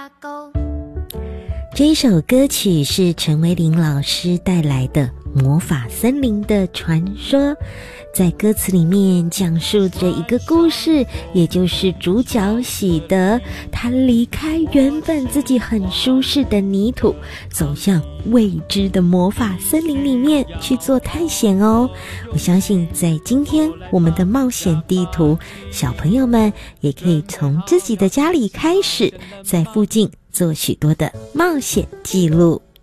这一首歌曲是陈维林老师带来的《魔法森林的传说》，在歌词里面讲述着一个故事，也就是主角喜德，他离开原本自己很舒适的泥土，走向未知的魔法森林里面去做探险哦。我相信在今天我们的冒险地图，小朋友们也可以从自己的家里开始，在附近做许多的冒险记录。